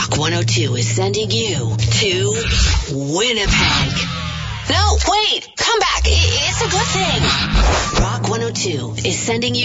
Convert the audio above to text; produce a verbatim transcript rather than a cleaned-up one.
Rock one oh two is sending you to Winnipeg. No, wait, come back. It's a good thing. Rock one oh two is sending you